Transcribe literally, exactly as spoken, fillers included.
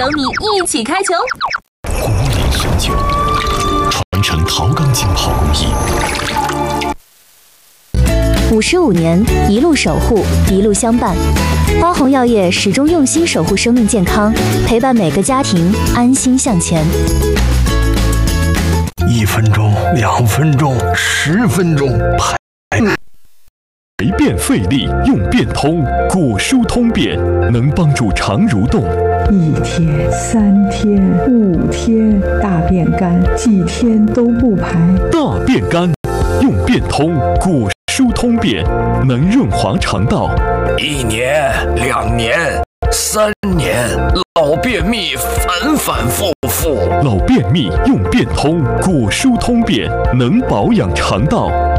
等你一起开球。 古典神酒，传承陶钢浸泡工艺。 五十五年，一路守护，一路相伴。花红药业始终用心守护生命健康，陪伴每个家庭安心向前。 一分钟，两分钟，十分钟，排变费力用变通，果蔬通便能帮助肠蠕动。 一天、三天、五天，大便干，几天都不排。 大便干，用变通，果蔬通便能润滑肠道。 一年、两年、三年，老便秘反反复复。 老便秘用变通，果蔬通便能保养肠道。